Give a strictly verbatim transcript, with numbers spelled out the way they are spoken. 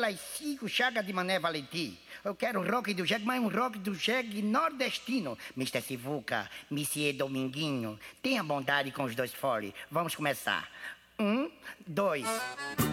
pelas cinco chagas de Mané Valentim. Eu quero um rock do jegue, mas um rock do jegue nordestino. mister Sivuca, Monsieur Dominguinho, tenha bondade com os dois fole. Vamos começar. Um, dois...